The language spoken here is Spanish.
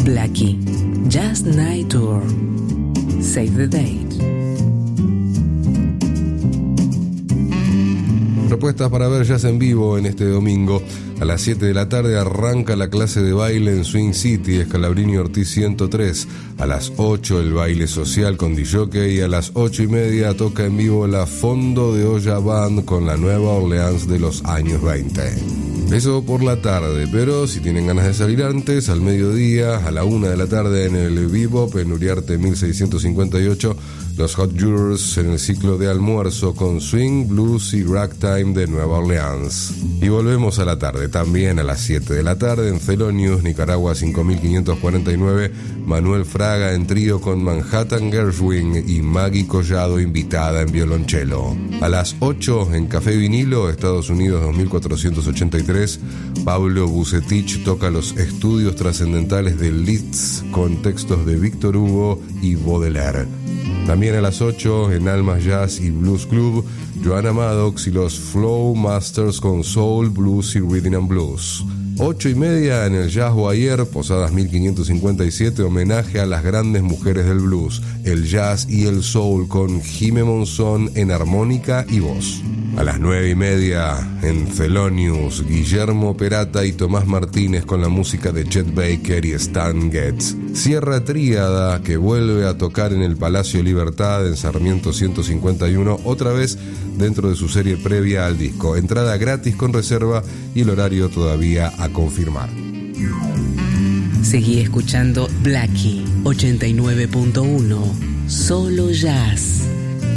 Blackie, Jazz Night Tour. Save the date. Propuestas para ver jazz en vivo en este domingo. A las 7 de la tarde arranca la clase de baile en Swing City, Scalabrini Ortiz 103. A las 8 el baile social con DJ, y a las 8:30 toca en vivo la Fondo de Olla Band con la Nueva Orleans de los años 20. Eso por la tarde, pero si tienen ganas de salir antes, al mediodía, a la 1 de la tarde en el Bebop, en Uriarte 1658, los Hot Jurors en el ciclo de almuerzo con swing, blues y ragtime de Nueva Orleans. Y volvemos a la tarde, también a las 7 de la tarde en Thelonious, Nicaragua 5549, Manuel Fraga en trío con Manhattan Gershwin y Maggie Collado invitada en violonchelo. A las 8 en Café Vinilo, Estados Unidos 2483, Pablo Bucetich toca los estudios trascendentales de Liszt con textos de Víctor Hugo y Baudelaire. También a las 8 en Almas Jazz y Blues Club, Joanna Maddox y los Flow Masters con Soul, Blues y Rhythm and Blues. 8:30 en el Jazz Boyer, Posadas 1557, homenaje a las grandes mujeres del blues, el jazz y el soul con Jimé Monzón en armónica y voz. A las 9:30 en Thelonious, Guillermo Perata y Tomás Martínez con la música de Chet Baker y Stan Getz. Sierra Tríada, que vuelve a tocar en el Palacio Libertad en Sarmiento 151, otra vez dentro de su serie previa al disco. Entrada gratis con reserva y el horario todavía a confirmar. Seguí escuchando Blackie 89.1, solo jazz.